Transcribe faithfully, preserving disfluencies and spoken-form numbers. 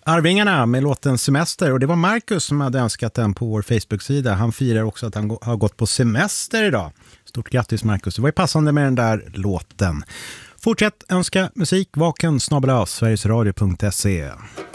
Arvingarna med låten Semester, och det var Marcus som hade önskat den på vår Facebook-sida. Han firar också att han har gått på semester idag. Stort grattis Marcus, det var ju passande med den där låten. Fortsätt önska musik, vaken snabel-a sverigesradio punkt se.